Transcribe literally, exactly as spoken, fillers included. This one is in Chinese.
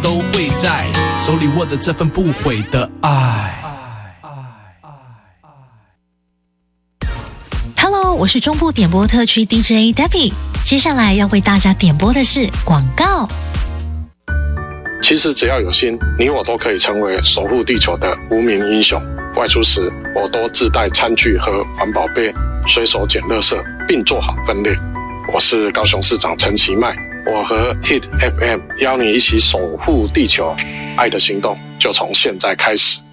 都会在手里握着这份不悔的爱。 Hello， 我是中部点播特区 D J Debbie， 接下来要为大家点播的是广告。 其实只要有心，你我都可以成为守护地球的无名英雄。外出时，我都自带餐具和环保杯，随手捡垃圾，并做好分类。我是高雄市长陈其迈，我和 Hit F M 邀你一起守护地球，爱的行动就从现在开始。